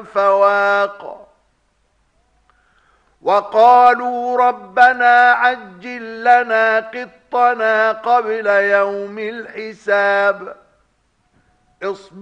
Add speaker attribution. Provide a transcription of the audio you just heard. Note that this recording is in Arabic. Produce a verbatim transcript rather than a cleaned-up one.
Speaker 1: فواق وقالوا ربنا عجل لنا قطنا قبل يوم الحساب اصبر